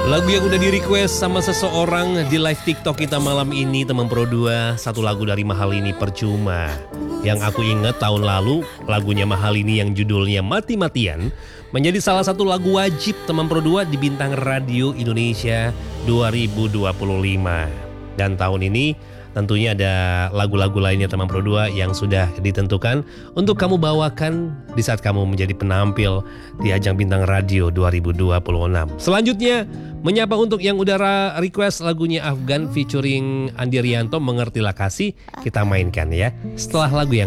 Lagu yang udah di-request sama seseorang di live TikTok kita malam ini, teman Pro 2, satu lagu dari Mahalini Percuma. Yang aku inget tahun lalu, lagunya Mahalini yang judulnya Mati-Matian menjadi salah satu lagu wajib teman Pro 2 di Bintang Radio Indonesia 2025. Dan tahun ini tentunya ada lagu-lagu lainnya teman Pro 2 yang sudah ditentukan untuk kamu bawakan di saat kamu menjadi penampil di ajang Bintang Radio 2026. Selanjutnya, menyapa untuk yang udah request lagunya Afgan featuring Andi Rianto, Mengertilah Kasih, kita mainkan ya. Setelah lagu yang